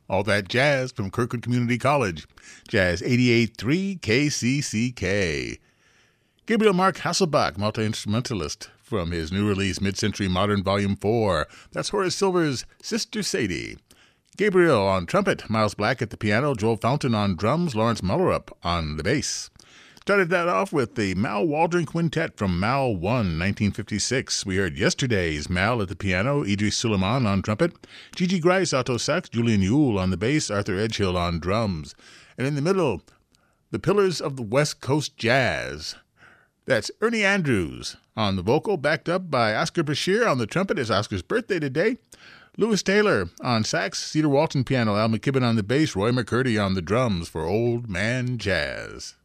All that jazz from Kirkwood Community College. Jazz 88.3 KCCK. Gabriel Mark Hasselbach, multi-instrumentalist, from his new release Mid-Century Modern Volume 4. That's Horace Silver's Sister Sadie. Gabriel on trumpet, Miles Black at the piano, Joel Fountain on drums, Lawrence Mullerup on the bass. Started that off with the Mal Waldron Quintet from Mal 1, 1956. We heard Yesterday's Mal at the piano, Idris Suleiman on trumpet, Gigi Grice alto sax, Julian Yule on the bass, Arthur Edgehill on drums. And in the middle, the Pillars of the West Coast Jazz. That's Ernie Andrews on the vocal, backed up by Oscar Bashir on the trumpet. It's Oscar's birthday today. Lewis Taylor on sax, Cedar Walton piano, Al McKibben on the bass, Roy McCurdy on the drums for Old Man Jazz.